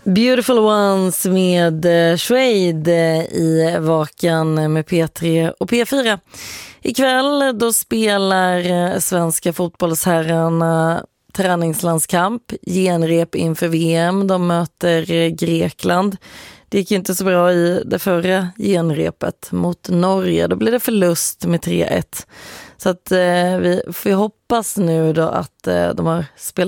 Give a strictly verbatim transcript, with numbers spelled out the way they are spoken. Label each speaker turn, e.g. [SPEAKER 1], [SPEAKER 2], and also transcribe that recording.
[SPEAKER 1] Beautiful Ones med Shade i Vakan med P tre och P fyra. Ikväll då spelar svenska fotbollsherrarna träningslandskamp, genrep inför V M. De möter Grekland. Det gick inte så bra i det förra genrepet mot Norge. Då blev det förlust med tre ett. Så att eh, vi får hoppas nu då att eh, de har spelat